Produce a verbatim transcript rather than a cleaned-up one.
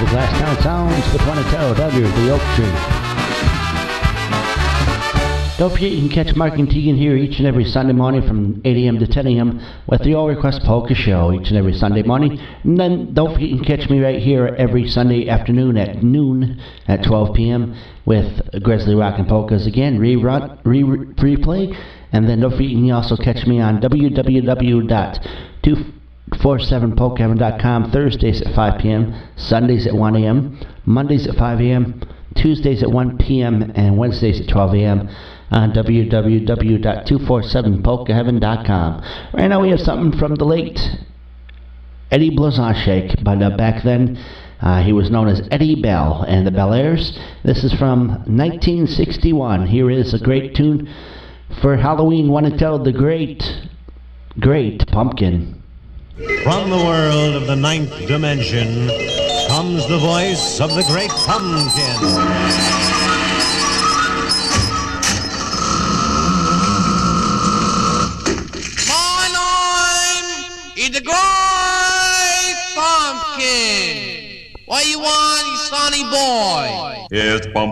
the Glasstown Sounds with One to Tell, Duggar, the Oak Tree. Don't forget you can catch Mark and Tegan here each and every Sunday morning from eight a.m. to ten a.m. with the All Request Polka Show each and every Sunday morning. And then don't forget you can catch me right here every Sunday afternoon at noon at twelve p.m. with Grizzly Rock and Polkas again, rerun, re- replay. And then don't forget you can also catch me on w w w dot two four seven polka heaven dot com Thursdays at five p.m., Sundays at one a.m., Mondays at five a.m., Tuesdays at one p.m., and Wednesdays at twelve a.m. on w w w dot two four seven polka heaven dot com. Right now we have something from the late Eddie Blazonczyk, but uh, back then uh, he was known as Eddie Bell and the Bel Airs. This is from nineteen sixty-one. Here is a great tune for Halloween. Want to tell the great, great Pumpkin. From the world of the ninth dimension comes the voice of the great Pumpkin. My name is the great Pumpkin. What you want, you sonny boy? Yes, Pumpkin.